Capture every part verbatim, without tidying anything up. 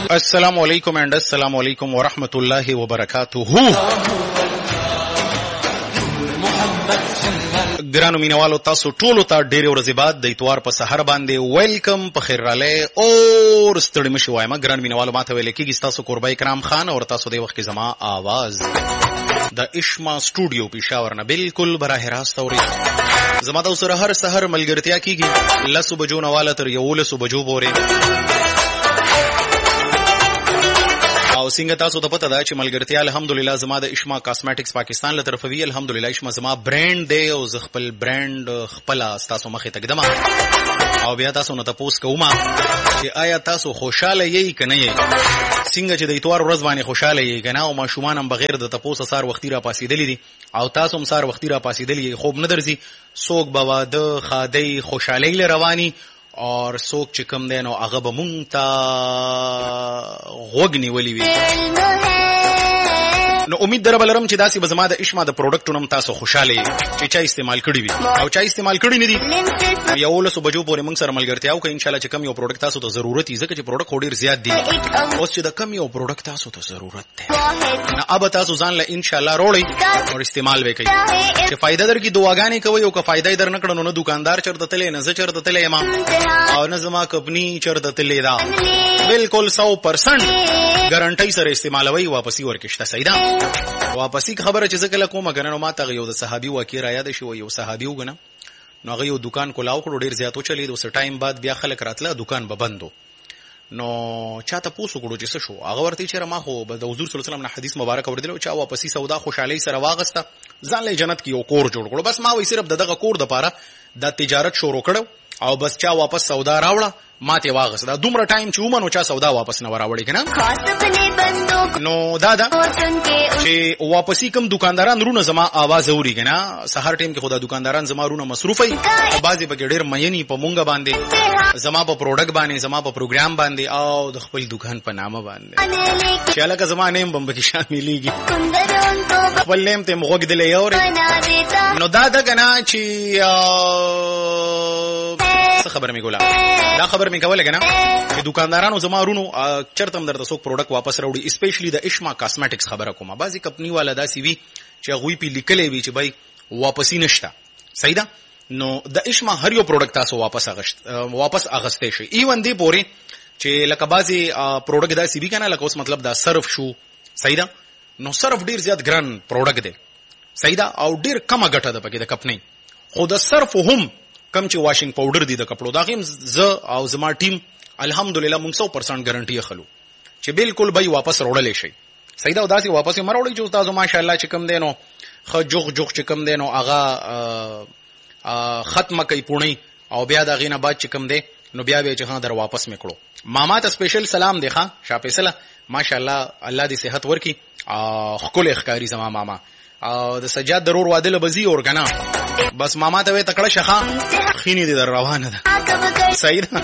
السلام علیکم and السلام علیکم ورحمۃ اللہ وبرکاتہ. ګرانو مینوالو، تاسو ټولو ته ډېرې ورځې بعد د اتوار په سحر باندې ویلکم، په خیر راغلی اور ستړي مه شئ وایم. ګرانو مینوالو، ما ته ویل کېږي ستاسو کوربه کرام خان او تاسو دې وخت کې زما آواز د اشما سټوډیو پېښور نه بالکل براه راست اورئ. زما تاسو سره هر سحر ملګرتیا کېږي لسو بجو نه واله تر یولسو بجو پورې. او څنګه تاسو ته پته ده چې ملګرتیا الحمدلله زما د اشما کاسمیټکس پاکستان له طرفه وی. الحمدلله اشما زما برانډ دی او زه خپل برانډ خپل تاسو مخې ته ږدم او بیا تاسو نه تاسو کوم چې آیا تاسو خوشاله یې کنه یې، څنګه چې د اتوار ورځ باندې خوشاله یې کنه او ماشومان هم بغیر د تاسو سار وختي را پاسېدلې دي او تاسو هم سار وختي را پاسېدلې، خوب نه درځي، څوک به واده خادي خوشالۍ له رواني اور څوک چې کم دی نو هغه به مونږ ته غوږ نیولي وي. نو امید در بلرم چې داسې به زما د اشما د پروډکټونو هم تاسو خوشاله یې چې چا استعمال کړي وي او چا استعمال کړي نه دي. یولسو بجو پورې موږ سره ملګرتیا وکړئ انشاءالله چې کم یو پروډکټ تاسو ته ضرورت وي، ځکه چې پروډکټ خو ډېر زیات دي. اوس چې د کم یو پروډکټ تاسو ته ضرورت دی نو اب تاسو ځان له انشاءالله روړئ او استعمال وکړئ چې فائدہ درکړي. دعاګانې کوئ او که فائدہ در نه کړه نو نه دکاندار چرته تللی نه زه چرته تللی یم او نه زما کمپني چرته تللی ده. بالکل سو پرسنټ ګارانټۍ سره استعمالوي، واپسی ورکشته. صحیح ده. واپسی خبره چې زکه کومه غننه ما ته یو د صحابي واقع را یاد شو. یو صحابي وګنه نو هغه یو دکان کولاو کړو، ډیر زیاتو چلی دوه ټایم بعد بیا خلک راتله دکان به بندو. نو چاته پوسو کړو چې څه شو، هغه ورته چې ما خو د حضور صلی الله علیه وسلم نه حدیث مبارک اوریدل چې واپسی سودا خوشحالي سره واغسته، ځان له جنت کې یو کور جوړ کړو. بس ما وې صرف دغه کور د پاره د تجارت شروع کړو او بس چا واپس سودا راوړه ماته واغس. دا دومره ټایم چې ومنو چا سودا واپس نه وراوړي کنه. نو دا دا چې واپسی کوم دکانداران رونه زما आवाज اوري کنه، سحر ټیم کې خدا دکانداران زما رونه مصروفي او بعضي په ډېر مېنی په مونږه باندې زما په پروډکټ باندې زما په پروګرام باندې او د خپل دکان په نامه باندې چې الګا زما نیم بم کې شاملېږي خپل نیم ته مغوګ دلې اوري. نو دا دا کنه چې څه خبر مې ګولا دا خبر مې کوله کنه چې دکاندارانو زما رونو چرته هم درته څوک پروډکټ واپس راوړي، اسپیشلی د اشما کاسمیټکس خبره کومه. بعضی کمپنی والا داسې وي چې هغوی په لیکلې وي چې بای واپسی نشته. صحیح ده. نو د اشما هر یو پروډکټ تاسو واپس اغشت واپس اغستې شي. ایون دی پورې چې لکه بعضی پروډکټ داسې وي کنه، لکه اوس مطلب دا صرف شو. صحیح ده. نو صرف ډیر زیات ګران پروډکټ دی. صحیح ده. او ډیر کمه ګټه ده پکې د کمپنی. خو د صرف هم کم چې واشینګ پاوډر دی د کپړو دا غیم ز او زما ټیم الحمدلله موږ سو پرسنټ ګارانټي اخلو چې بالکل به واپس وروړل شي. صحیح دا داسې واپس مروړي چې تاسو ماشاءالله چې کم دینو خ جوخ جوخ چې کم دینو هغه ختمه کوي پونی او بیا دا غینه بعد چې کم دی نو بیا به چې ها در واپس میکړو. ماما ته سپیشل سلام دی ښا شاپیسله ماشاءالله الله دې صحت ورکي او خپل اخکاری زما ماما او د سجاد ضرور واده لبزي اور کنه بس ماما ته وې تکړه شخه خینی دې در روانه ده. صحیح ده.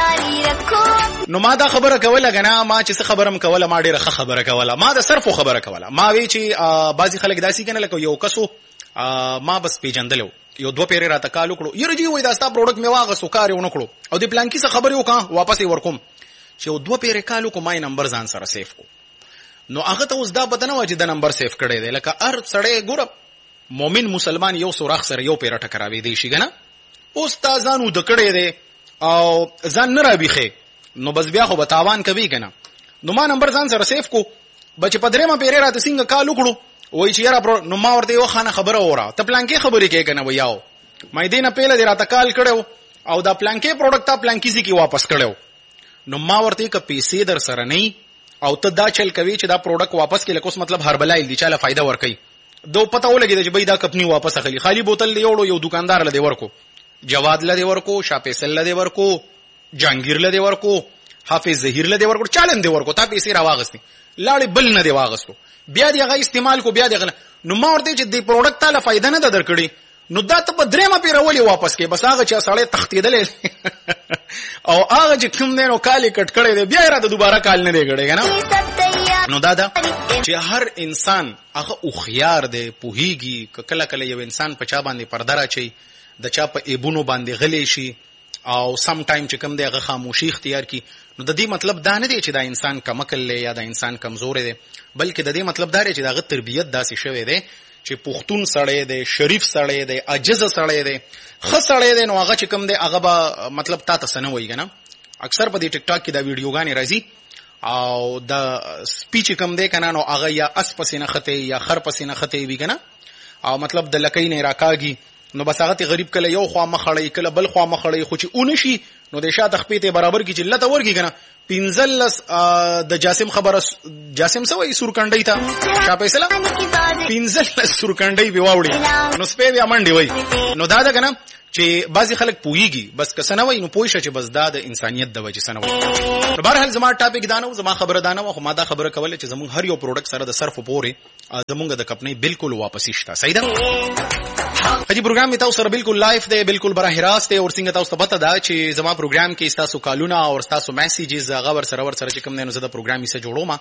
نو ما دا خبره کوله کنه، ما چې څه خبرم کوله ما ډیره ښه خبره کوله، ما د صرف خبره کوله. ما وی چې بعضی خلک داسي کنه لکه یو کسو ما بس پیجندلو یو دوه پیری راته کالو کړو یره جی وای دا ستا پروډکټ می واغسو کار یو نکړو او د پلان کې څه خبر یو کا واپس ورکوم چې یو دوه پیری کالو کو مای نمبر ځان سره سیف کو. نو هغه ته اوس دا بدنه و چې د نمبر سیف کړي دی لکه هر سړی ګور مؤمن مسلمان یو سوراخ سره یو پیره ټکراوي دی شي کنه. اوس تا ځانو د کړي دی او ځان نه رابيخه نو بس بیا خو به تاوان کوي کنه. نو ما نمبر ځان سره سیف کو بچ پدری ما پیره راته څنګه کالو کړو وای چې یاره نو ما ورته یو خانه خبره وره ته پلان کې خبرې کې کنه ویاو مې دینه پیله دی راته کال کړو او دا پلان کې پروډکټ تا پلان کې سي کې واپس کړو. نو ما ورته ک پیسې در سره نه او ته دا چل کوي چې دا پروډکټ واپس کې لکه مطلب هربلای دی چاله فائدہ ور کوي دو پته ولګی چې بای دا کمپنی واپس اخلي خالی بوتل دی یوړو یو دکاندار لدی ورکو جواد لدی ورکو شاپیسل لدی ورکو جانگیر لدی ورکو حافظ ظهیر لدی ورکو چالن دی ورکو تا پیسې را واغستی لاړې بل نه دی واغستو بیا دی هغه استعمال کو بیا دی غل. نو ما ورته چې دی پروډکټ ته فائدہ نه درکړي نو دا ته په درېمه پیرولې واپس کې بس هغه چې سړی تختیدل او هغه چې کوم نه نو کالی کټ کړي دی بیا را د دوباره کال نه دی کړي کنه. نو دا دا چې هر انسان هغه او خيار دی پوهیږي کله کله یو انسان په چا باندې پرده راچي د چا په ایبونو باندې غلې شي او سم ټایم چې کوم دی هغه خاموشي اختیار کی. نو د دې مطلب دا نه دی چې دا انسان کمکل دی یا دا انسان کمزور دی، بلکې د دې مطلب دا دی چې داغه تربیت داسې شوی دی چې پښتون سړی دی، شریف سړی دی، عاجز سړی دی، ښه سړی دی، نو هغه چې کوم دی هغه به مطلب تا ته څه نه وایي که نه. اکثر په دې ټیک ټاک کې دا ویډیوګانې راځي او د سپیچ کم دی که نه، نو هغه یا اس پسې نه خطې یا خر پسې نه خطې وي که نه، او مطلب د لکۍ نه راکاږي، نو بس هغه ته غریب کله یو خوا مخړی کله بل خوا مخړی، خو چې اون شي نو د شاته خپې ته برابر کی چې لته ورګي کنه. پنځلس د جاسم خبره جاسم سوې سورکنډۍ ته چا پیسلا پنځلس سورکنډۍ به واوړي نو سپې بیا منډي وای. نو دا ده کنه چې بعضی خلک پوېږي بس کسنه وای نو پوښ چې بس دا د انسانيت د وجې سنه وای. نو بهرحال زما ټاپک دانو زما خبره دانو خو ما دا خبره کوله چې زمون هر یو پروډکټ سره د صرف پورې زمونږ د کمپنۍ بالکل واپس شته. صحیح ده. هجی پروګرام می تاسو سره بالکل لایف دی، بالکل براه راست دی، او څنګه تاسو ته پته ده چې زما پروګرام کې تاسو کالونه او تاسو میسیجز هغه ور سره ور سره چې کوم نه زه د پروګرام یې جوړوم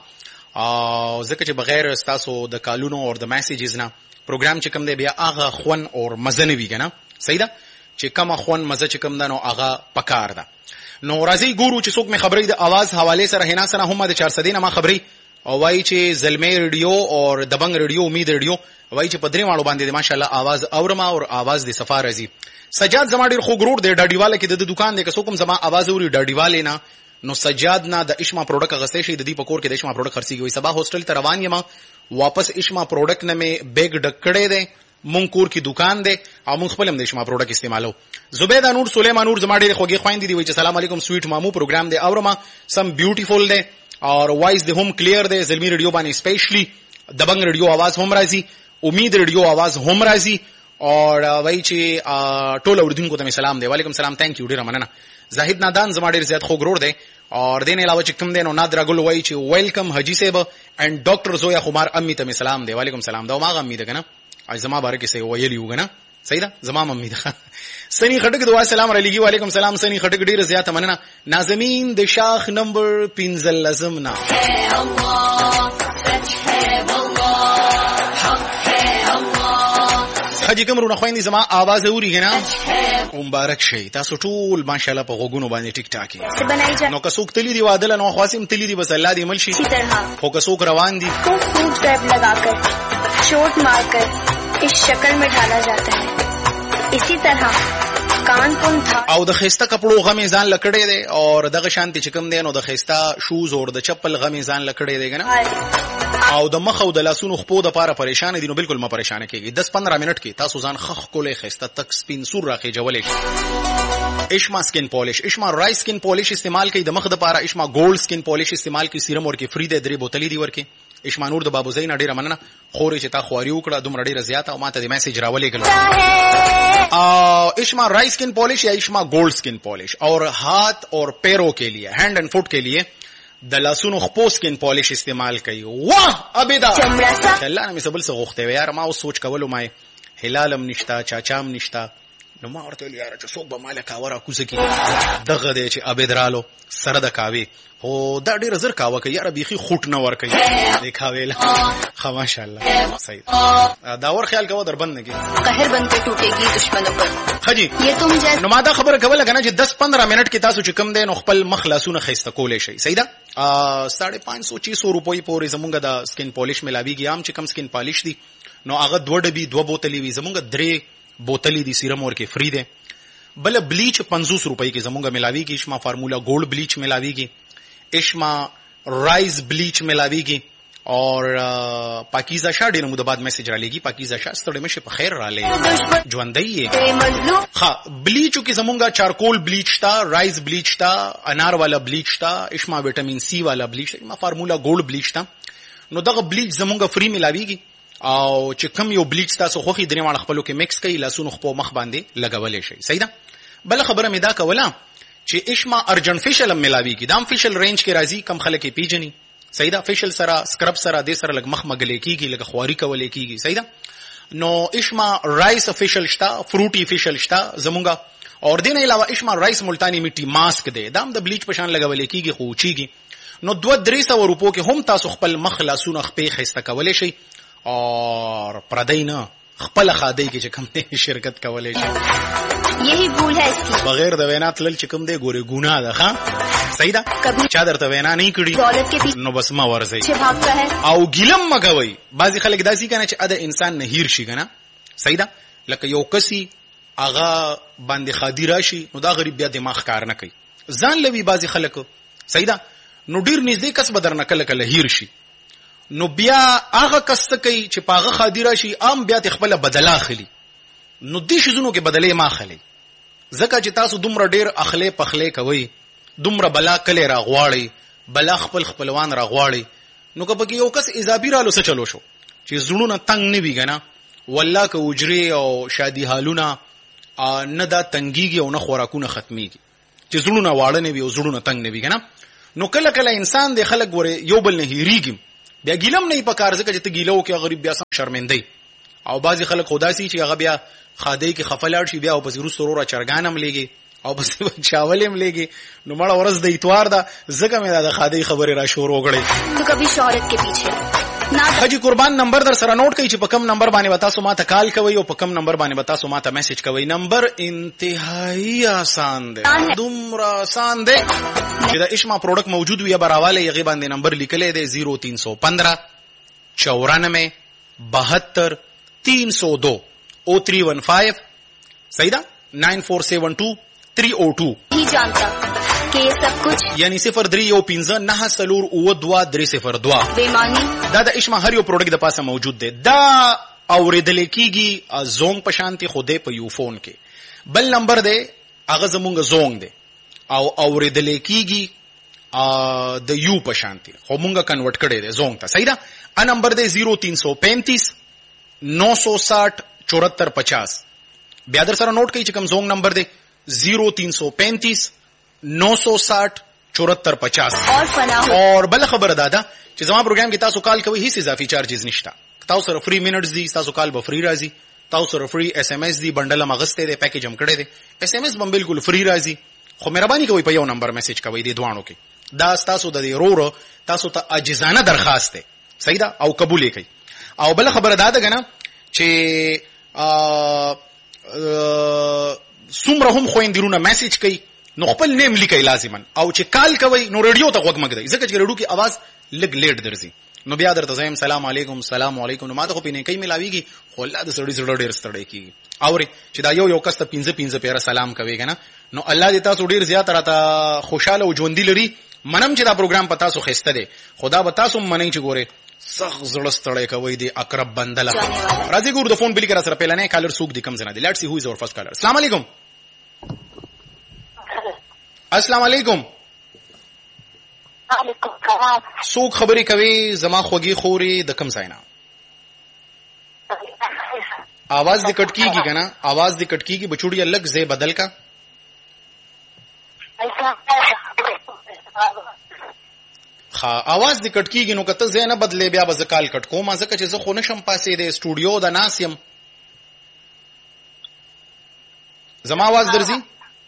او ځکه چې بغیر تاسو د کالونو او د میسیجز نه پروګرام چې کوم دی بیا هغه خون او مزه نه وی کنه. صحیح ده چې کومه خون مزه چې کوم ده نو هغه پکار ده. نو راځي ګورو چې څوک می خبرې د आवाज حواله سره هنا سره هم د چار سدینه ما خبرې او وای چې زلمی ریډیو او دبنګ ریډیو امید ریډیو وای چې په درې ماړو باندې ماشاءالله आवाज اورما او आवाज د صفا راځي. سجاد زما ډیر خو ګرور دی ډاډیواله کې د دکان دی که څوک زما आवाज اوري ډاډیواله نه نو سجاد نه د اشما پروډکټ غسې شي د دې پکور کې د اشما پروډکټ خرڅيږي. وي سبا هوسټل ته روان یم واپس اشما پروډکټ نه مې بیگ ډکړې دی مونږ کور کې دکان دی او مونږ خپل هم د اشما پروډکټ استعمالو. زبیده نور سلیمان نور زما ډیر خوږی خويندې دی وای چې سلام علیکم سویټ مامو پروګرام دی اورما سم بیوټیفول دی اور وائس د ہوم کلیر دی. زلمی ریډیو باندې سپیشلی دبنګ ریډیو आवाज هم راځي، امید ریډیو आवाज هم راځي اور وای چې ټول اوردونکو ته سلام دی. وعلیکم سلام ثانک یو ډیر مننه. زاهد نادان زما ډیر زیات خو ګرور دی اور دین علاوه چې کوم دی نو نادر ګل وای چې ویلکم حجی صاحب اینڈ ډاکټر زویا خمار امی ته سلام دی. وعلیکم سلام دا ما امی ده کنه از زما بارے کې سي ویلی وګنه. صحیح ده زما ممی ده. سنی خټک دعا سلام علیکم. وعلیکم سلام سنی خټک ډیر زیات مننه. نازمین د شاخ نمبر پنځل لازم نه حجی کومرونه خويندې زما आवाज اوري کنه مبارک شي تاسو ټول ماشاءالله په غوګونو باندې ټیک ټاک نو که څوک تلی دی وادل نو خواسم تلی دی بس الله دې مل شي خو که څوک روان دي کو فوڈ ٹیپ لگا کر چوٹ مار کر اس شکل میں ڈالا جاتا ہے. اسی طرح کان کون تھا او د خيسته کپړو غمې ځان لکړې دي او دغه شانتي چې کوم دی نو د خيسته شوز او د چپل غمې ځان لکړې دي کنه او د مخ او د لاسونو خپو د پاره پریشان دي نو بالکل ما پریشان کیږي. دس پندرہ منټ کې تاسو ځان خخ کولې خيسته تک سپین سور راخې جوړې اشما سکن پالیش اشما رای سکن پالیش استعمال کوي د مخ د پاره اشما ګولډ سکن پالیش استعمال کوي سیرم ورکه فری د درې بوتلې دی ورکه اشما نور د بابو زین ډیره مننه خوري چې تا خواري وکړه دومره ډیره زیاته او ماته د میسج راولې کړه او اشما رای سکن پالیش یا اشما ګولډ سکن پالیش اور ہاتھ اور پیروں کے لیے ہینڈ اینڈ فٹ کے لیے د لاسونو خپو سکن پالیش استعمال کوي. واه ابدا الله نه مسبل څه غوښته یار ما اوس سوچ کولو ما هلالم نشتا چاچام نشتا نو ما ورته یاره چې څوک به مالک اورا کوزه کی دغه دې چې ابدرالو سره د کاوي هو دا ډیر زر کاوه کوي یاره بيخي خوټ نه ور کوي د کاویل خو ماشاءالله صحیح دا ور خیال کوو در بند نه کی قهر بن کے ٹوٹے گی دشمنوں پر حجی یہ تم جیسے نو ما دا خبره کوله کنه چې دس پندرہ منټ کې تاسو چې کم دین خپل مخلصونه خيسته کولې شي. صحیح ده ساڑھے پانچ سو چھ سو روپۍ پورې زمونږ د سکن پالیش ملاویږي عام چې کم سکن پالیش دي نو هغه دوه ډبي دوه بوتلې وي زمونږ درې بوتلې دي سیرم ورکه فری ده. بل بلیچ پنځوس روپۍ کې زمونږ ملاویږي اشما فارمولا ګولډ بلیچ ملاویږي اشما رائز بلیچ ملاویږي اور پاکیزه شاه ډیر مده بعد میسج را لګي پاکیزه شاه ستړي مشه په خیر را لې ژوندۍ ها بلیچو کې زمونږه چارکول بلیچ تا رائز بلیچ تا انار والا بلیچ تا اشما وټامین سی والا بلیچ ما فارمولا ګولډ بلیچ تا نو دغه بلیچ زمونږه فری ملاویږي او چې کم یو بلیچ تاسو خوخي درې ماړه خپلو کې مکس کړئ لاسونو خپل مخ باندې لګولې شي. صحیح ده. بل خبره مې دا کوله چې اشما ارجن فیشل ملاویږي دام فیشل رینج کې راځي کم خلک یې پیژني. صحیح ده. فیشل سره سکرب سره د سره لګ مخ مګلې کیږي لګ خواري کولې کیږي. صحیح ده. نو اشما رایس فیشل شتا فروټي فیشل شتا زمونږه اور دین علاوه اشما رایس ملتانی میټي ماسک دی دام د دا بلیچ په شان لګولې کیږي خو چیږي نو دوه درې سو روپو کې هم تاسو خپل مخ لاسونه خپې خسته کولې شي اور پردینا خپل خادي کې چې کوم دی شرکت کولای شي. यही भूल है इसकी. بغیر د وینا تلل چې کوم دی ګوره ګناه ده. ښا صحیح ده. کبھی چا درته وینا نه کړي دولت के पीछे نو بس ما ورځي भागता है. او ګلم مګوي. بعضی خلک داسي کنه چې اده انسان نه هیر شي کنه. صحیح ده. لکه یو کسي اغا باندې خادي راشي نو دا غریب بیا دماغ کار نه کوي ځان لوي. بعضی خلک صحیح ده نو ډیر نږدې کس بدر نه کله کله هیر شي نو بیا هغه کس کوي چې پاغه خادي راشي ام بیا خپل بدلا خلی نو دې شزونو کې بدلې ما خلی زکه چې تاسو دومره ډیر اخلي پخلي کوي دومره بلا کله راغواړي بلا خپل خپلوان راغواړي نو که پکې یو کس اضافي رالو څه چلو شو چې زړونه تنگ نه وي کنه والله که اجري او شادي حالونه نه دا تنګيږي او نه خوراکونه ختميږي چې زړونه واړه نه وي او زړونه تنگ نه وي کنه نو کله کله انسان د خلک ور یو بل نه هېریږي بیا ګیلم نه پکار ځکه چې ته ګیلو کې غریب بیا شرمندې او بعضی خلک خدا سي چې هغه بیا خادي کې خفلاړ شي بیا او پس روس سرور چرګانم لګي او بس چاولم لګي نو مړه ورځ د اتوار دا زکه مې دا خادي خبره را شروع کړې. تو کبھی شهرت کے پیچھے حجی قربان نمبر در سره نوٹ کړئ چې په کم نمبر باندې وتا سو ماته کال کوي او په کم نمبر باندې وتا سو ماته میسج کوي. نمبر انتهایی آسان دی دومره آسان دی چې دا اشما پروډکټ موجود وي براواله یغه باندې نمبر لیکلې دی زیرو تین سو پندرہ چورانوے بہتر تین سو دو او تھری ون فائیو صحیح دا نائن فور سیون ٹو تھری او ٹو ہی جانتا کہ یہ سب کچھ یعنی صفر دری یو پینزه نه سلور او دوا درې صفر دوا بېمانی دا د اشما هر یو پروډکټ د پاسه موجود دی. دا اوریدل کیږي زونګ په شانتي خوده په یو فون کې بل نمبر دی هغه زمونږ زونګ دی او اوریدل کیږي د یو په شانتي خو مونږه کنورټ کړی دی زونګ ته صحیح ده. ا نمبر دی زیرو تین سو پینتیس نو سو ساٹھ چورہتر پچاس. بیا در سره نوٹ کړئ چې کوم زونګ نمبر دی زیرو تین سو پینتیس نو سو ساٹھ چورہتر پچاس. اور فنا اور بل خبر دادا چې زما پروګرام کې تاسو کال کوي هیڅ اضافي چارجز نشته. تاسو سره فری منټس دي تاسو کال به فری راځي تاسو سره فری اس ام اس دي بندل مغسته دي پیکیج هم کړی دي اس ام اس هم بالکل فری راځي خو مهرباني کوئ په یو نمبر میسج کوئ دي دوانو کې دا تاسو د رورو تاسو ته عاجزانه درخواست ده صحیح ده او قبول کړئ. او بل خبر دادا کنه چې څومره هم خويندرونه میسج کوي نو خپل نیم لیکي لازما او چې کال کوي نو رادیو ته وګ مګدای ځکه چې رادیو کې आवाज لګ لیټ درځي نو بیا درته زم سلام علیکم سلام علیکم نو ماته خو پینې کوي ملاویږي خو الله د سړی سره ډیر ستړی کیږي اوري چې دا یو یو کس ته پنځه پنځه پیره سلام کوي کنه نو الله دې تاسو ډیر زیات راته خوشاله او ژوندۍ لري. منم چې دا پروګرام پتا سو خسته دي خدا به تاسو منئ چې ګوره سخت زړه ستړی کوي دی اقرب بندله راځي ګور د فون بل کې سره پهلنه کالر سوق دي کم زنه دي. لیټس سی هو از اور فرست کالر. السلام علیکم. السلام علیکم. علیکم السلام. سوق خبري کوي زما خوږی خوري د کم ځای نه आवाज دې کټ کیږي کنه आवाज دې کټ کیږي بچوړی الګ زې بدل کا خا आवाज دې کټ کیږي نو کته زې نه بدلې بیا به کال کټ کوم ځکه چې زه خو نشم پاسې د سټوډیو د ناسیم زما आवाज درځي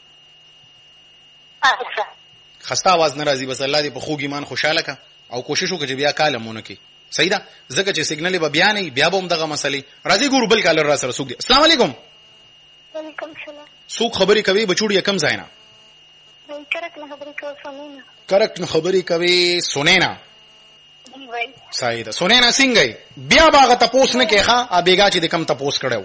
خسته आवाज ناراضي بس الله دې په خوږی مان خوشاله کا او کوشش وکړي بیا کالمونه کې صحیح ده ځکه چې سیګنل به بیا نه بیا به هم دغه مسلې راځي ګور بل کالر را سره سوق دي. السلام علیکم. وعلیکم السلام. سوق خبري کوي بچوړی کم ځای نه کرک نه خبرې کوي سنینا کرک نه خبري کوي سنینا دی وای صحیح ده سنینا څنګه بیا باغه تپوس نه کې ښا ا بیګا چې د کم تپوس کړو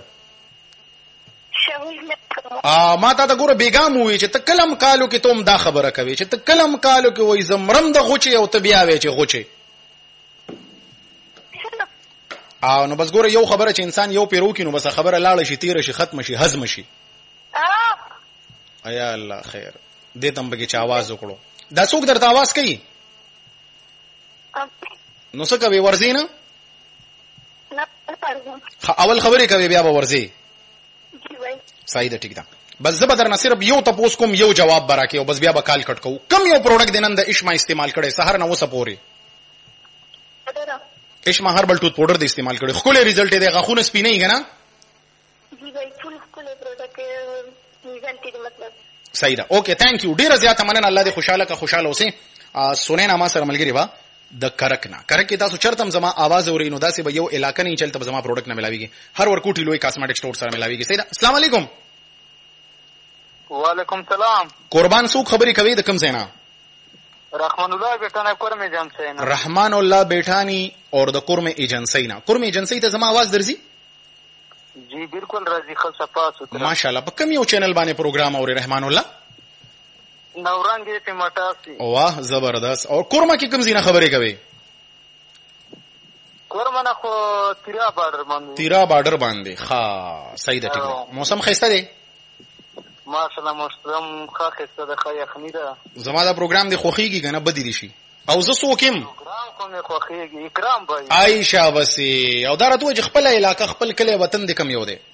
ا ما ته دا ګوره بیګام وي چې تکلم کالو کې توم دا خبره کوي چې تکلم کالو کې وای زمرم د غوچي او ته بیا وای چې غوچي ا نو بس ګوره یو خبره چې انسان یو پیرو کې نو بس خبره لاړ شي تیر شي ختم شي هضم شي ایا الله خیر دې تم به کې چا आवाज وکړو دا څوک درته आवाज کوي نو څه کوي ورزي نه اول خبرې کوي بیا به ورزي صحیح ده ټیک ده بس زه به درنه صرف یو تاسو کوم یو جواب براکې او بس بیا به کال کټ کوم کم یو پروډکټ دینن د اشما استعمال کړي سحر نه وسه پوري اشما هربل ټوت پاوډر د استعمال کړي خو له ریزلټ دی غاخونه سپینې نه غنا جی بھائی فل خله پروډکټ ریزلټ دی مطلب صحیح ده اوکے ثانک یو ډیر زیات مننه الله دې خوشاله کا خوشاله اوسه سنینا ما سره ملګری وا د کرک نه. کرک کې تاسو چرته زما आवाज اورئ نو داسې به یو علاقې نه چلته زما پروډکټ نه ملاويږي. هر ورکوټي لوی کاسمیټک سٹور سره ملاويږي. سیدا السلام علیکم. وعلیکم سلام. قربان سو خبري کوي د کوم زینا؟ رحمان الله بیٹانی کورم ایجنسی نه. رحمان الله بیٹانی اور د کورم ایجنسی نه. کورم ایجنسی ته زما आवाज درځي؟ جی بالکل راځي. خل صفا ستر ماشاءالله. په کوم یو چینل باندې پروګرام اوري رحمان الله؟ نورنګ ټماټاسي. واه زبردست. اور کورما کې کوم زینا خبرې کوي؟ کورما نه خو تیرا بارډر باندې. تیرا بارډر باندې. ښه صحیح ده. ټیک. موسم خسته دی؟ ماشاءالله موسم ښه خسته ده. ښه یخني ده. زما دا پروګرام دی خوخیږي کنه بدی دي شي او زه سوکم پروګرام کومه خوخیږي اکرام بھائی. عائشہ وسی او دا راته خپل علاقہ خپل کله وطن د کم یو دی؟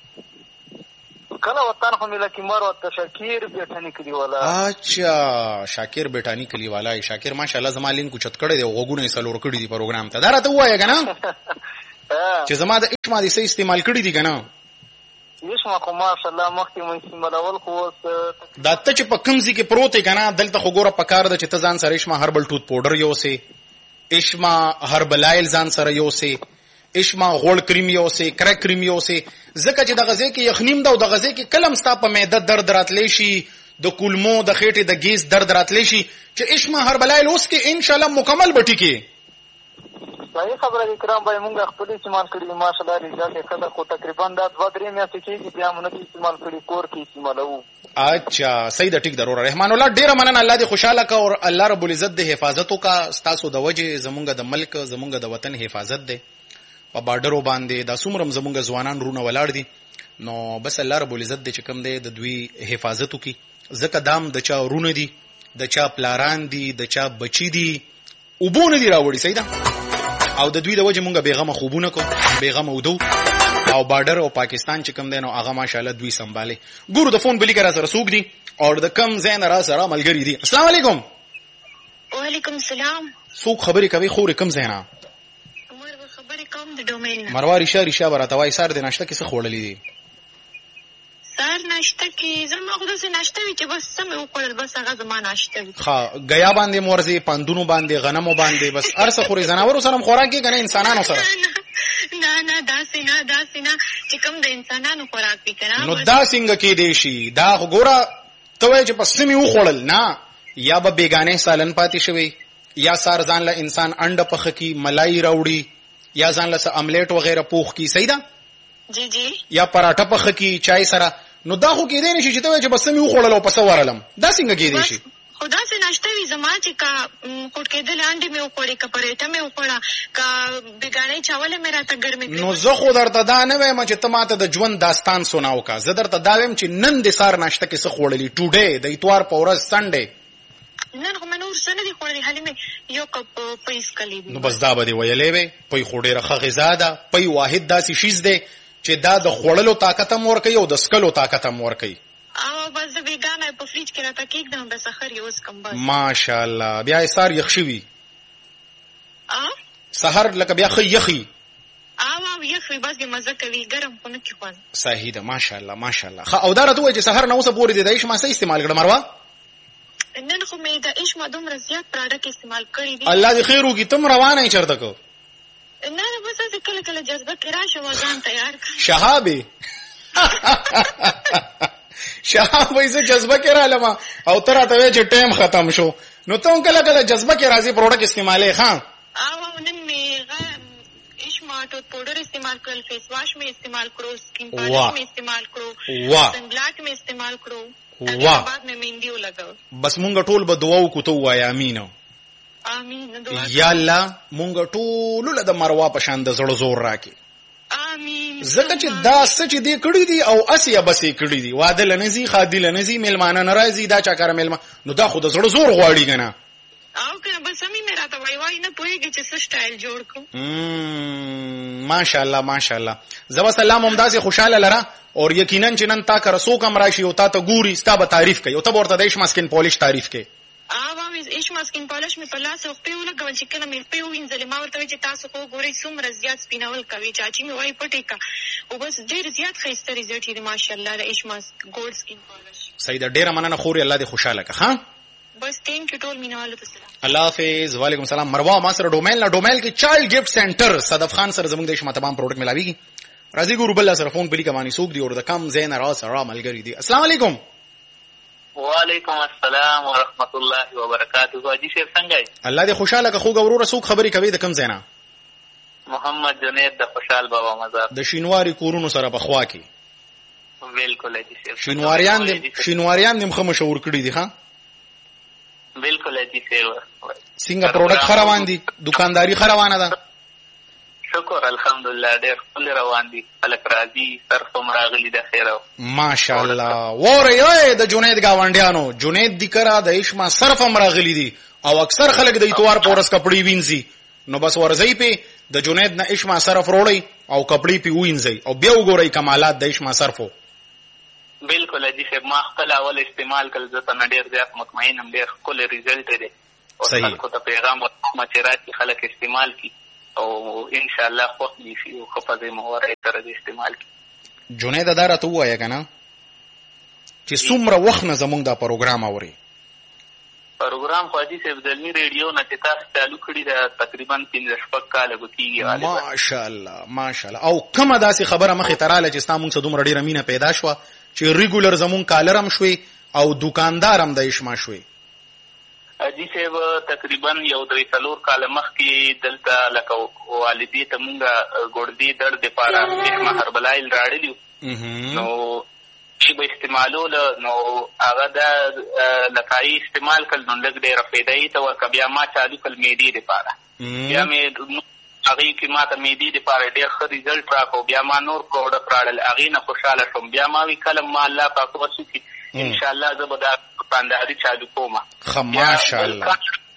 کله وطن خو مله کی مر وت شاکر بیٹانی کلی والا. اچھا شاکر بیٹانی کلی والا. شاکر ماشاءالله زما لینک چت کړی دی غوګونه سلور کړی دی پروګرام ته. دا راته وایي کنه چې زما د اشما دي سې استعمال کړی دی کنه. یشما خو ماشاءالله مخکې مې استعمالول خو دا ته چې په کمزي کې پروت کنه دلته خو ګوره پکار د چې ته ځان سره اشما هربل ټوت پاوډر یو سي، اشما هربلایل ځان سره یو سي، اشما غوړ کریم یو سي، کرک کریم یو سي. ځکه چې د غزې کې یخنیم دا او د غزې کې کلم ستا په معده درد راتلی شي، د کولمو د خېټې د ګیس درد راتلی شي چې اشما هربلایل اوس کې ان شاء الله مکمل بټی کې. صحیح خبره دي کرام بھائی. مونږ خپل استعمال کړی ماشاءالله رضا کله خو تقریبا دا دوه درې میاشتې کېږي بیا مونږ استعمال کړی کور کې استعمالو. اچھا صحیح ده. ټیک ضرور. رحمان الله ډیره مننه. الله دې خوشاله کا او الله رب العزت دې حفاظت وکا. تاسو د وجه زمونږ د ملک زمونږ د وطن حفاظت ده. په بارډرو باندې د سومرم زمونږ ځوانان رونه ولاړ دي نو بس الله رب العزت دې چې کوم دی د دوی حفاظت وکي. ځکه دام د چا رونه دي، د چا پلاران دي، د چا بچی دي، وبونه دي راوړي. صحیح ده. او د دوی د وجه مونږه بیغمه خوبونه کو بیغمه ودو او بارډر او پاکستان چې کوم دی نو هغه ماشاءالله دوی سنبالي. ګورو د فون بلی کرا سره سوق دي او د کم زین را سره ملګری دي. السلام علیکم. وعلیکم السلام. سوق خبري کوي خوري کم زینا؟ عمر خبري کوم د ډومین نه. مروه ریشه ریشه وراتوي سار د ناشته کې څه خوړلې دي؟ سار ناشته کې زما خو داسې ناشته وي چې بس سم وکړل بس هغه زما ناشته وي. ښه غیا باندې مورځي پاندونو باندې غنمو باندې بس ارسه خوري زناورو سره خوراک کې کنه انسانانو سره؟ نه نه داسې نه داسې نه چې کوم د انسانانو خوراک وي کنه. نو دا څنګه کې دی شي؟ دا وګوره ته وایې چې پس می وخوړل نه یا به بیگانه سالن پاتې شوی یا سار ځان له انسان انډه پخ کی ملای راوړي یا ځان له املیټ وغیرہ پوخ کی. صحیح ده. جی جی. یا پراټه پخ کی چای سره. نو دا خو کې دی نشي چې ته وایې چې بس می وخوړل او پس ورلم. دا څنګه کې دی شي؟ خدا سے ناشته وی زما چې کا کوټ کې د لاندې مې وخوړې کا پرېټه مې وخوړه کا بیگانه چاول مې راته ګرمې. نو زه خو درته دا نه وایم چې ته ماته د ژوند داستان سناو کا. زه درته دا وایم چې نن د سار ناشته کې څه خوړلې ټوډے د اتوار په ورځ سنډے. نن خو مې نور څه نه دي خوړلې هلې مې یو کپ پیس کلی. نو بس دا به دې ویلې وې پي خو ډېره ښه غذا ده. پي واحد داسې شیز دی چې دا د خوړلو طاقت هم ورکوي او د سکلو طاقت هم ورکوي. او بس د بیگانه په فریج کې راته کېږدم بس اخر یې اوس کم بس. ماشاءالله. بیا یې سار یخ شوي سحر لکه بیا ښه یخي او او یخ وي بس یې مزه کوي ګرم خو نه کې خوند. صحیح ده. ماشاءالله ماشاءالله. ښه او دا راته وایي چې سحر نه اوسه پورې د اشما څه استعمال کړه مروه؟ نن خو مې د اشما دومره زیات پراډکټ استعمال کړي دي. الله دې خیر وکړي. تم روانه یې چېرته کو؟ نه نه بس هسې کله کله جذبه کې راشه ځان تیار کړه. شهابې شهاب وایي زه جذبه کې رالم او ته راته وایې چې ټایم ختم شو. نو ته هم کله کله جذبه کې راځي پروډکټ استعمالوې. ښه او نن مې اشما ټوت پاوډر استعمال کړل، فیس واش مې استعمال کړو، سکین پالش مې استعمال کړو، سن بلاک مې استعمال کړو. واه بعد مې مهندي ولګاو. بس مونږ ټول به دعا وکړو. ته ووایه امین. امین. دعا یا الله مونږ ټول له د مروه په شان د زړه زور راکړي. امین. ځکه چې دا څه چې دې کړي دي او اسیا بسې کړي دي واده لنځي خادي لنځي میلمانه ناراضي دا چا کار میلمه نو دا خو د زړه زور غواړي کنه. او کنه بس همي مې راته وای وای نه پوهیږي چې څه سټایل جوړ کو. ماشاءالله ماشاءالله. زما سلام هم داسې خوشاله لره او یقینا چې نن تا کر سو کم راشي او تا ته ګوري ستا به تعریف کوي او ته ورته د اشما سکین پالش تعریف کوي. او او اشما سکین پالش مې په لاس او په ولګول چې کله مې په وینځلې ما ورته چې تاسو خو ګوري څومره زیات سپینول کوي چاچی مې وای پټې کا او بس ډېر زیات ښایسته ریزلټ یې ماشاءالله د اشما ګولډ سکین پالش. صحیح ده. ډېره مننه خوري. الله دې خوشاله کا. ها بس ثانک یو ټول مینوالو ته سلام. الله حافظ. وعلیکم السلام. مروا ما سره ډومین لا ډومین کې چایلډ ګفت سنټر صدف خان سره زموږ د شما تمام پروډکټ ملاويږي. راځي ګورو بل سره فون پلی کوانی سوق دی اور د کم زین را سره ملګری دی. السلام علیکم. وعلیکم السلام ورحمت الله وبرکاته. حاجی صاحب څنګه یې؟ الله دې خوشاله که خو ګورو رسوک خبري کوي د کم زینا. محمد جنید د خوشحال بابا مزار د شینواری کورونو سره په خوا کې. بالکل حاجی صاحب. شینواریان دې شینواریان دې مخه مشهور کړی دي ها؟ بالکل حاجی صاحب. څنګه پروډکټ خروان دي؟ دکانداری خروانه ده؟ شکر الحمدلله ډېر ښکلي روان دي. خلک راځي صرف هم راغلي د خیره. ماشاءالله. وره د جنید گاونډیانو جنید دی کرا د عشما صرف هم راغلي دي او اکثر خلک د اتوار پورس کپړې وینځي نو بس ورځي په د جنید نه عشما صرف وروړي او کپړې په وینځي او بیا وګورئ کمالات د عشما صرفو. بالکل حاجی صاحب ما خپل اول استعمال کړ ځکه نه ډېر زیات مطمئن هم ډېر ښکلی ریزلټ دی او خلکو ته پیغام ورکوم چې راشي خلک استعمال کړي او ان شاء الله خوښ دي شي او خپل مهارت سره د استعمال کړي. جنید دا راته وایه کنه چې څومره وخت نه زمونږ دا پروګرام اوري؟ پروګرام خو حاجی صاحب دلمی ریډیو نه چې تاسو چالو کړی دا تقریبا پنځه شپږ کاله کېږي. ماشاءالله ماشاءالله. او کومه داسې خبره مخې ته رااله چې ستا مونږ څه دومره ډېره مینه پیدا شوه چې ریګولر زمونږ کالر هم شوې او دکاندار هم د عشما شوې؟ حاجی صاحب تقریبا یو درې څلور کاله مخکې دلته لکه والدې ته مونږ ګردې درد دپاره عشما هربلایل راړلي نو چې به استعمالوله نو هغه دا لکه یې استعمال کړل نو لږ ډېره فایده یې ته ورکړه. بیا ما چالو کړل معدې دپاره بیا مې هغې کې ما ته معدې دپاره ډېر ښه ریزلټ راکړو. بیا ما نور پروډکټ راړل هغې نه خوشحاله شوم. بیا ما وی کله ما الله پاک وس وکړي انشاءالله زه به دا دکانداري چالو کوم. ماشاءالله.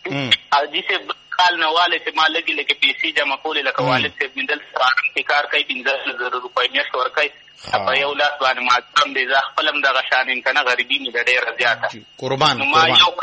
حاجي صاحب کال نه والد چې ما لږې لږې پیسې جمع کولې لکه والد صاحب مې دلته ساړم کې کار کوي پنځه زره روپۍ میاشت ورکوي په یو لاس باندې معلوم دی. زه خپل هم دغه شان یم که نه غریبي مې ده ډېره زیاته. قربان نو ما یو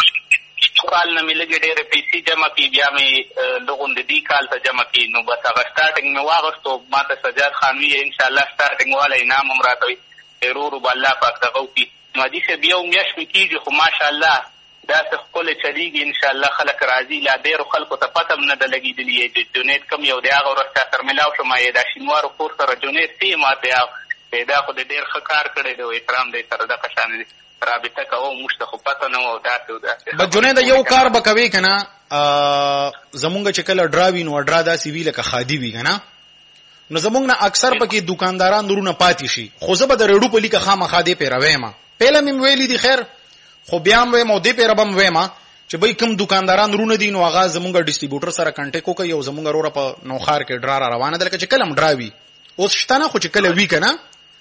کال نه مې لږې ډېرې پیسې جمع کړي بیا مې دغون د دې کال ته جمع کړي نو بس هغه سټارټنګ مې واغېستو. ما ته سجاد خان وي انشاءالله سټارټنګ والا انعام هم راکوي ورو ورو به الله پاک دغه وکړي. نو حاجي صاحب یو میاشت مې کېږي خو ماشاءالله داسې ښکلی چلېږي انشاءالله خلک راځي. لا ډېرو خلکو ته پته هم نه ده لګېدلي چې جنید کوم یو دی. هغه ورځ چا سره ملاو شوم یې دا شینوارو کور سره جنید څه ما ته پیدا خو د ډېر ښه کار کړی دی او احترام دی سره دغه شان رابطه کوو موږ ته خو پته نه وه داسې او داسې. بس جنید یو کار به کوې که نه زمونږ چې کله ډرا وي نو ډرا داسې وي لکه خادي وي که نه نو زمونږ نه اکثر پکې دکانداران درونه پاتې شي خو زه به د ریډو په لیکه خامخا دې پیره ویم. پهله مې ویلي دي خیر خو بیا هم ویم او دې پیره به م ویم چې بهی کوم دکانداران رونه دي نو هغه زمونږ ډسټریبیوټر سره کنټیکټ وکړئ او زمونږ وروره په نوخار کې ډرا را روانه ده لکه چې کله م ډرا وي اوس شته نه خو چې کله وي که نه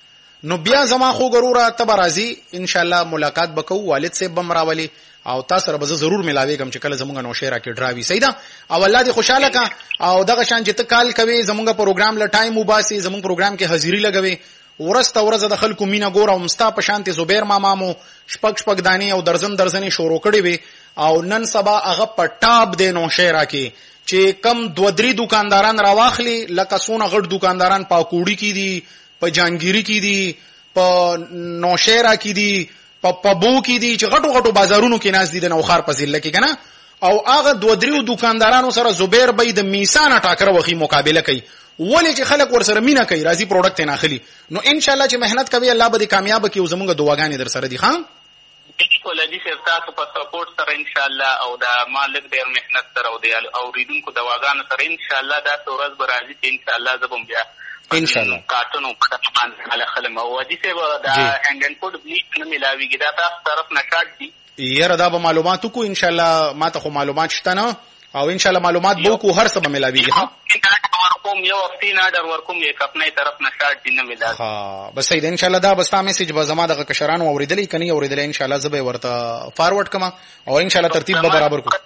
نو بیا زما خو ګروره ته به راځي انشاءالله ملاقات به کوو. والد صاحب به م راولي او تا سره به زه ضرور ملاوېږم چې کله زمونږ نوشیره کې ډرا وي. صحیح ده او الله دې خوشحاله کا او دغه شان چې ته کال کوې زمونږ پروګرام له ټایم وباسې زمونږ پروګرام کې حاضري لګوې ورځ ته ورځ د خلکو مینه ګوره. ستا په شانتې زبیر ماما مو شپږ شپږ دانې او درزن درزنې شروع کړې وې او نن سبا هغه په ټاپ دی نوشیره کې چې کم دوه درې دکانداران راواخلي لکه څونه غټ دکانداران پاکوړي کې دي په جانګیري کې دي په نوشیره کې دي په پبو کې دي چې غټو غټو بازارونو کې ناز دي د نوخار په ضلع کې که نه او هغه دوه دریو دکاندارانو سره زبیر به د میسانه ټاکره وخي مقابله کوي. ولې چې خلک ورسره مینه کوي راځي پروډکټ یې ناخلي نو انشاءالله چې محنت کوي الله به دې کامیابه کړي او زمونږ دعاګانې در سره دي. ښه بالکل حاجي صاحب تاسو په سپورټ سره انشاءالله او دا ما لږ ډېر محنت سره او د اورېدونکو دواګانو سره انشاءالله داسې ورځ به راځي چې انشاءالله زه به هم بیا انشاءالله کارټونو باندې خلم او حاجي صاحب دا هینډ اینډ فوډ بلیچ نه ملاویږي دا تاسو طرف نه شارټ دي یاره دا به معلومات وکړو انشاءالله ما ته خو معلومات شته نه او انشاءالله معلومات به وکړو هر څه به ملاویږي. ورکوم یو هفتې نه ډر ورکوم یې کپنۍ طرف نه شارټ دي نه ملاوي. ها بس صحیح ده انشاءالله دا به ستا میسج به زما دغه کشرانو اورېدلی که نه اورېدلی انشاءالله زه به یې ورته فارورډ کړم او انشاءالله ترتیب به برابر کړو.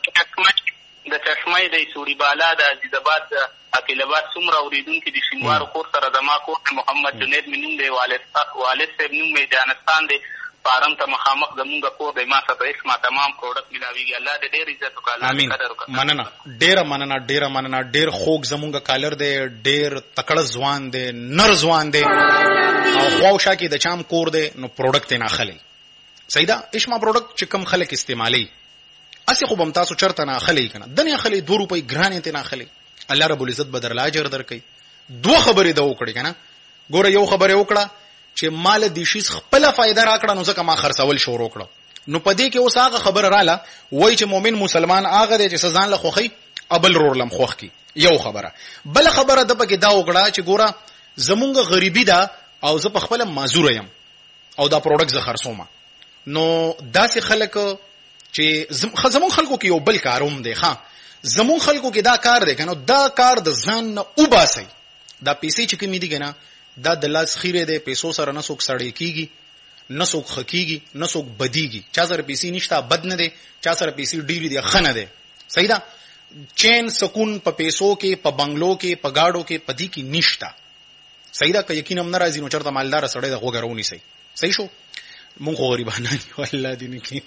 د چشمۍ دی سوري بالا د عزیزآباد عقیلآباد څومره اورېدونکي د شینوارو کور سره زما کور محمد جنید مې نوم دی والد صاحب نوم مې جانستان دی فارم ته مخامخ زمونږ کور دی ما سره اسما تمام پروډکټ ملاویږي. الله دې ډېر عزت وکړي امین مننه ډېره مننه ډېره مننه ډېر خوږ زمونږ کالر دی ډېر تکړه ځوان دی نر ځوان دی او خواوشا کې د چام کور دی نو پروډکټ یې ناخلی. صحیح ده عشما پروډکټ چې کم خلک استعمالوي اسی خو بم تاسو چرته نه اخلي کنه دنیا اخلي دو روپۍ ګرانې ته نه اخلي الله رب العزت بدر لاجر درکې. دوه خبرې د وکړي کنه ګوره یو خبره وکړه چې مال د شي خپل فائدہ راکړه نو ځکه ما خرڅول شروع کړو نو پدې کې اوس هغه خبر رااله وای چې مؤمن مسلمان هغه دی چې سزان له خوخي ابل رورلم خوخ کی یو خبره. بل خبره د پکې دا وکړه چې ګوره زمونږ غریبی دا او زه په خپل معذور یم او دا پروډکټ زه خرڅوم نو داسې خلک چې زمون خلکو کې یو بل کاروم دی ښا زمون خلکو کې دا کار دی کنه دا کار د ځان نه وباسي دا پیسې چې کومې دي کنه دا د لاس خیره دی پیسو سره نه څوک سړی کیږي نه څوک خکیږي نه څوک بدیږي چا سره پیسې نشته بد نه دی چا سره پیسې ډیری دی خنه دی صحیح ده چین سکون په پیسو کې په بنگلو کې په گاډو کې پدی کې نشته صحیح ده که یقین هم ناراضي نو چرته مالدار سړی د غوګرونی صحیح صحیح شو مونږ خو غریبانه یو الله دې نه کی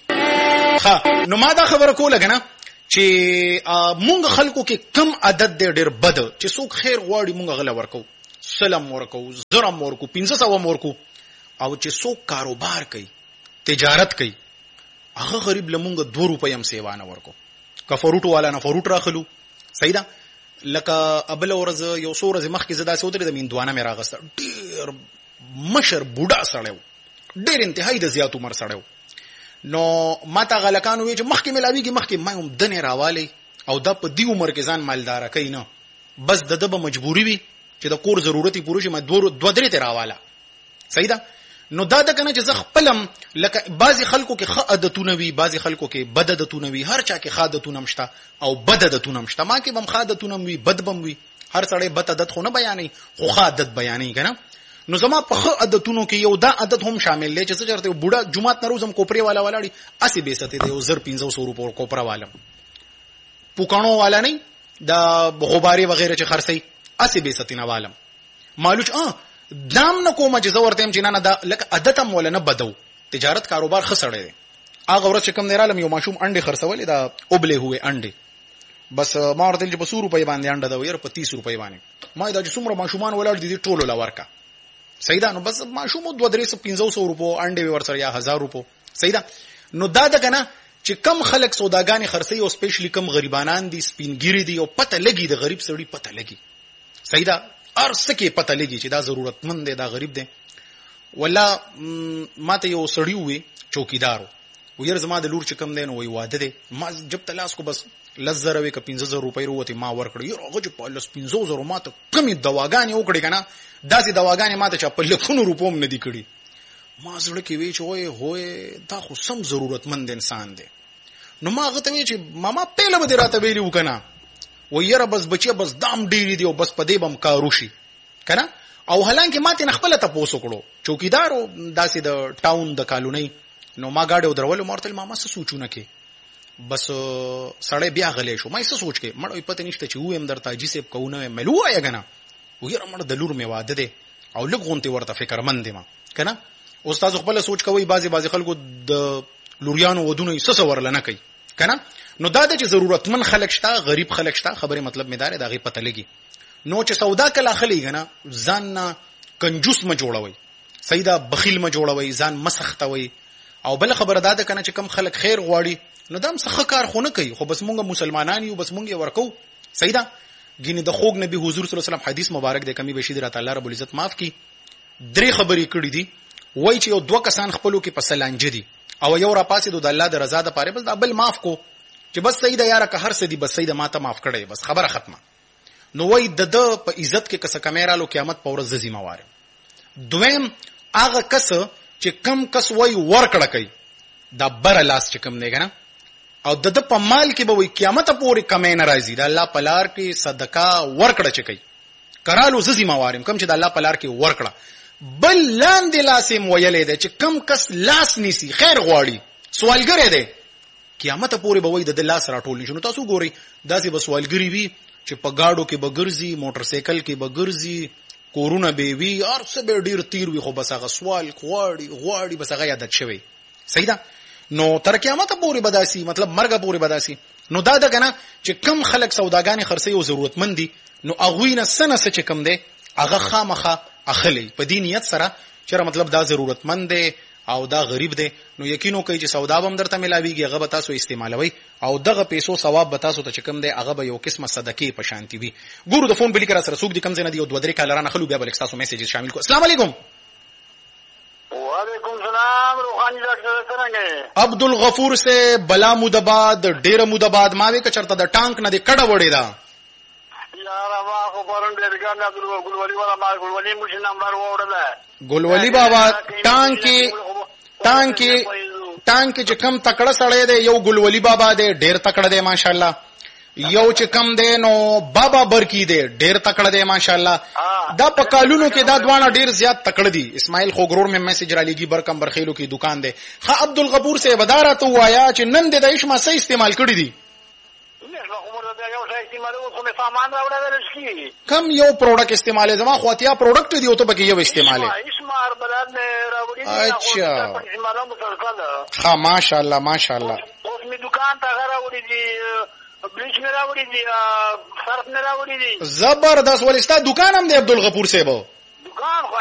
ها نو ما دا خبره کوله کنه چې مونږ خلکو کې کم عادت دی ډېر بد چې څوک خیر غواړي مونږ غلا ورکو سلام ورکو زرم ورکو پنځه سو ورکو او چې څوک کاروبار کوي تجارت کوي هغه غریب لمونږ دو روپۍ هم سیوانه ورکو که فروټ والا نه فروټ راخلو صحیح ده لکه ابل ورځ یو څو ورځې مخکې زه داسې ودرېدم هندوانه مې راغسته ډېر مشر بوډا سړی و ډېر انتهایی د زیات عمر سړی و نو ما ته غلکان وی چې مخکې ملاویږي مخکې ما هم دنې راوالی او دا په دی عمر کې ځان مالداره کوي نه بس د ده به مجبوري وي چې د کور ضرورت یې پوره شي ما دوه درې ته راواله صحیح ده نو دا د کنه چې زه خپلم لکه بعضی خلکو کې ښه عادتونه وي بعضی خلکو کې بد عادتونه وي هر چا کې ښه عادتونه مشته او بد عادتونه مشته ما کې بم ښه عادتونه وي بد بم وي هر سړی بد عادت خو نه بیانوي خو ښه عادت بیانوي کنه نو زما په ښه عادتونو کې یو دا عادت هم شامل دی چې څه چرته بوډا جمعات نه روزم کوپرې والا ولاړي اسی بیسته دی یو زر پنځه سو روپو کوپرا والم پوکانو والا نه دا غباري وغیرہ چې خرڅي اسی بیسته نه والم مالوچ اه دام نه کوم چې زه ورته يم چې نه نه دا لکه عادت هم ولنه بدو تجارت کاروبار خسړې دی هغه ورځ چې کوم نه رالم یو ماشوم انډي خرڅولې دا اوبله هوې انډي بس ما ورته چې په سو روپۍ باندې انډه دا وير په تیس روپۍ باندې ما دا چې څومره ماشومان ولاړ دي ټولو لا ورکا صحیح ده نو بس ماشوم دوه درې سو پنځه سو روپو انډي ور سره یا هزار روپو صحیح ده نو دا د کنه چې کم خلک سوداګانی خرڅي او سپیشلی کم غریبانان دي سپینګيري دي او پته لګي د غریب سړي پته لګي صحیح ده ارسه کې پته لګي چې دا ضرورتمند دی دا غریب دی ولا ماته یو سړی وي چوکیدارو وير زما د لور چې کم دی نو وی واده دی ما جب تلاس کو بس لزر وی ک پنځه زره روپۍ وروته ما ورکړ یو هغه چې په لس پنځه زره ماته کمی دواګانې وکړي کنه داسې دواګانې ماته چې په لکونو روپوم نه دی کړی ما زړه کې وی چې وای هوې دا خو سم ضرورتمند انسان دی نو ما هغه ته وی چې ماما پهله به راته ویلی وکنه ويره بس بچي بس دام ډیری دی او بس پدې بم کاروشي کنه او حالانکه ماته نخپل ته پوسو کړو چوکیدارو داسې د ټاون د کالونی نو ما گاډي درولو مرتل ماما څه سوچونه کې بس سړی بیا غلې شو ما څه سوچ کې مړ پته نشته چې و هم درته جیسب کو نه ملو یا کنه ويره مړ د لور می واده دی او لګونته ورته فکر مند ما کنه استاد خپل سوچ کوي بازي بازي خلکو د لوريانو ودونه څه څور لنه کوي کنه نو دا د ضرورتمن خلک شته غریب خلک شته خبره مطلب مدار دا غي پته لګي نو چې سودا کله خلی کنه ځان کنجوس ما جوړوي سیدا بخیل ما جوړوي ځان مسختوي او بل خبره دا ده کنه چې کم خلک خیر غواړي نو دام څخه کار خونه کوي خو بس مونږ مسلمانان یو بس مونږ ورکو سیدا ګینه د خوګ نبی حضور صلی الله علیه وسلم حدیث مبارک د کمی بشید رات الله رب العزت معاف کی درې خبرې کړې دي وای چې یو دوه کسان خپلو کې پسلانج دي او یو را پاسې د الله د رضا د پاره بس د بل معاف کو چې بس سیدا یاره که هر څه دي بس سیدا ماته معاف کړي بس خبره ختمه نو وای د د په عزت کې کس کیمرالو قیامت په ورځ ذمہ واره دویم هغه کس چې کم کس وای ور کړه کوي دا بر لاس چې کم نه کنه او د د په مال کې به وای قیامت پورې کمې ناراضي د الله پلار کې صدقه ور کړه چې کوي کرالو ذمہ واره کم چې د الله پلار کې ور کړه بل لاندې لاسې مویلې ده چې کم کس لاس نیسی خیر غواړي سوالګر دی قیامت پورې به وای د لاس راټول نشو نو تاسو ګوري داسې به سوالګری وي چې په گاډو کې به ګرځي موټر سایکل کې به ګرځي کورونه به وي ار څه به ډیر تیر وي خو بس هغه سوال غواړي غواړي بس هغه عادت شوی صحیح ده نو تر قیامت پورې بداسي مطلب مرګ پورې بداسي نو دا ده کنه چې کم خلک سوداګانی خرڅي او ضرورتمند دي نو اغوینه سنه څه چې کم دي هغه خامخه اخلي په دې نیت سره چې مطلب دا ضرورتمند دی او دا غریب دی نو یقینو کوي چې سودا به هم درته ملاویږي هغه به تاسو استعمالوي او دغه پیسو ثواب به تاسو ته چې کوم دی هغه به یو قسمه صدقې په شانتي وي. ګورو د فون بلی کرا سره څوک دي کم ځای نه دی او دوه درې کالران خلو بیا بل تاسو میسیج شامل کو. السلام علیکم. وعلیکم السلام روحانی ډاکټر څنګه؟ عبدالغفور سے بلا مودباد ډیر مودباد ما وی کچرته د ټانک نه دی کډه وړې دا یار ما خو پرون ډېر ګان عبد ګلولی والا ما ګلولی مش نمبر وړل ګلولی بابا ټانکی ټانکی ټانکی چې کم تکړه سړی دی یو ګلولی بابا دی ډیر تکړه دی ماشاءالله یو چې کم دی نو بابا برکی دی ډیر تکړه دی ماشاءالله دا په کالونو کې دا دوانه ډیر زیات تکړه دي. اسماعیل خوګرور مې میسج را لګي برکم برخیلو کې دکان دی. ها عبدالغفور سے ودارا تو وایا چې نن د عشما صحیح استعمال کړی دي کم یو پروډکټ استعمال زما خواتیا پروډکټ دی او ته بګي یو استعمال اچھا ها ماشاءالله ماشاءالله اوس می دکان ته راوړي دي بلیچ نه راوړي دي صرف نه راوړي دي زبردست ولستا دکان هم دی عبدالغفور صاحب دکان